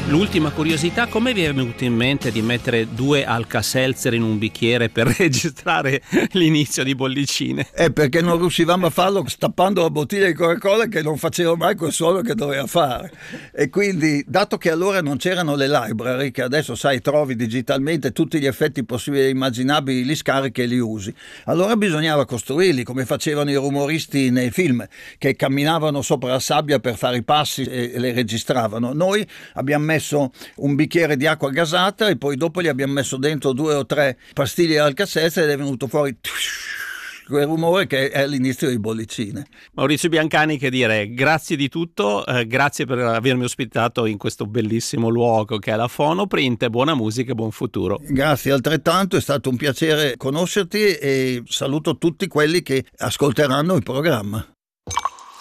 L'ultima curiosità, come vi è venuto in mente di mettere 2 Alka-Seltzer in un bicchiere per registrare l'inizio di Bollicine? Perché non riuscivamo a farlo stappando la bottiglia di Coca-Cola, che non faceva mai quel suono che doveva fare. E quindi, dato che allora non c'erano le library, che adesso sai trovi digitalmente tutti gli effetti possibili e immaginabili, li scarichi e li usi, allora bisognava costruirli come facevano i rumoristi nei film, che camminavano sopra la sabbia per fare i passi e le registravano. Noi abbiamo messo un bicchiere di acqua gasata e poi dopo gli abbiamo messo dentro 2 o 3 pastiglie di Alka-Seltzer ed è venuto fuori quel rumore che è all'inizio di Bollicine. Maurizio Biancani, che dire, grazie di tutto, grazie per avermi ospitato in questo bellissimo luogo che è la Fonoprint, buona musica e buon futuro. Grazie altrettanto, è stato un piacere conoscerti e saluto tutti quelli che ascolteranno il programma.